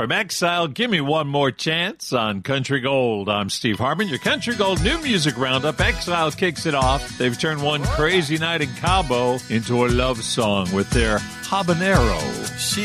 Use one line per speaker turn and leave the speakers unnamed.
From Exile, Give Me One More Chance on Country Gold. I'm Steve Harmon, your Country Gold New Music Roundup. Exile kicks it off. They've turned One Crazy Night in Cabo into a love song with their habanero.